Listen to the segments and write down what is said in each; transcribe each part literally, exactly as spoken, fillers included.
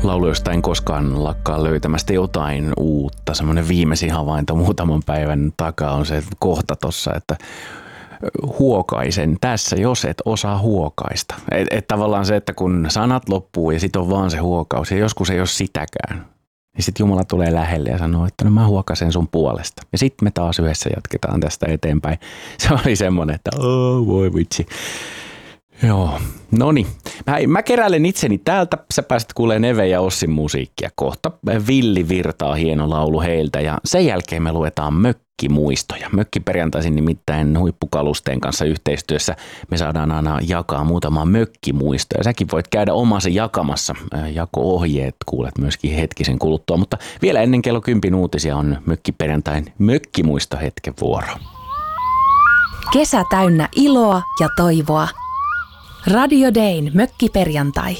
laulu, josta en koskaan lakkaa löytämästä jotain uutta. Semmoinen viimeisin havainto muutaman päivän takaa on se kohta tossa, että huokaisen tässä, jos et osaa huokaista. Että et tavallaan se, että kun sanat loppuu ja sit on vaan se huokaus ja joskus ei ole sitäkään, niin sitten Jumala tulee lähelle ja sanoo, että no mä huokasen sun puolesta. Ja sitten me taas yhdessä jatketaan tästä eteenpäin. Se oli semmoinen, että oh, voi vitsi. Joo, no niin. Mä, mä keräilen itseni täältä. Sä pääset kuulee Neve ja Ossin musiikkia kohta. Villi virtaa, hieno laulu heiltä ja sen jälkeen me luetaan mökkimuistoja. Mökkiperjantaisin nimittäin Huippukalusteen kanssa yhteistyössä me saadaan aina jakaa muutama mökkimuisto. Ja säkin voit käydä omasi jakamassa. Jako-ohjeet kuulet myöskin hetkisen kuluttua, mutta vielä ennen kello kympin uutisia on Mökkiperjantain mökkimuistohetken vuoro. Kesä täynnä iloa ja toivoa. Radio Dayn mökkiperjantai.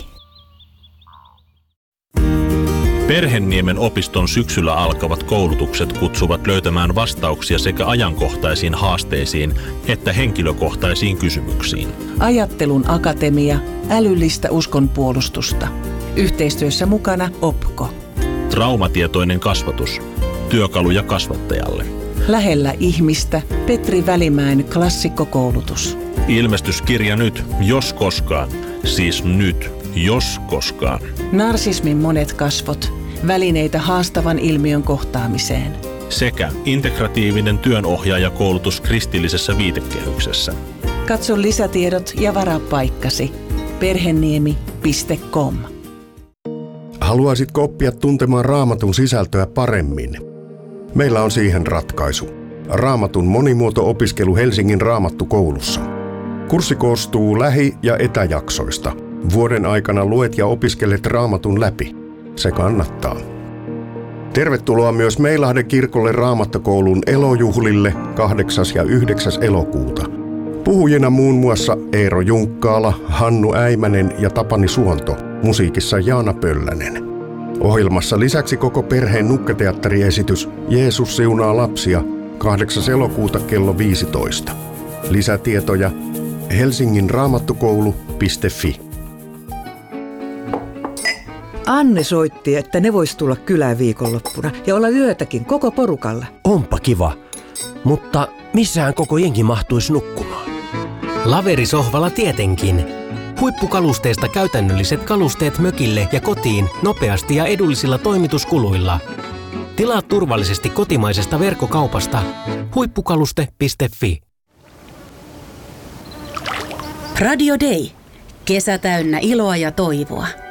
Perhenniemen opiston syksyllä alkavat koulutukset kutsuvat löytämään vastauksia sekä ajankohtaisiin haasteisiin että henkilökohtaisiin kysymyksiin. Ajattelun akatemia, älyllistä uskonpuolustusta. Yhteistyössä mukana Opko. Traumatietoinen kasvatus. Työkaluja kasvattajalle. Lähellä ihmistä Petri Välimäen klassikkokoulutus. Ilmestyskirja nyt, jos koskaan. Siis nyt, jos koskaan. Narsismin monet kasvot. Välineitä haastavan ilmiön kohtaamiseen. Sekä integratiivinen työnohjaajakoulutus kristillisessä viitekehyksessä. Katso lisätiedot ja varaa paikkasi. perheniemi piste com. Haluaisitko oppia tuntemaan Raamatun sisältöä paremmin? Meillä on siihen ratkaisu. Raamatun monimuoto-opiskelu Helsingin Raamattukoulussa. Kurssi koostuu lähi- ja etäjaksoista. Vuoden aikana luet ja opiskelet Raamatun läpi. Se kannattaa. Tervetuloa myös Meilahden kirkolle Raamattokoulun elojuhlille kahdeksas ja yhdeksäs elokuuta. Puhujina muun muassa Eero Junkkaala, Hannu Äimänen ja Tapani Suonto. Musiikissa Jaana Pöllänen. Ohjelmassa lisäksi koko perheen nukketeatteriesitys Jeesus siunaa lapsia kahdeksas elokuuta kello viisitoista. Lisätietoja helsingin raamattukoulu piste fi. Anne soitti, että ne vois tulla kylään viikonloppuna ja olla yötäkin koko porukalla. Onpa kiva, mutta missään koko jengi mahtuisi nukkumaan? Laverisohvalla tietenkin. Huippukalusteista käytännölliset kalusteet mökille ja kotiin nopeasti ja edullisilla toimituskuluilla. Tilaa turvallisesti kotimaisesta verkkokaupasta huippukaluste piste fi. Radio Day. Kesä täynnä iloa ja toivoa.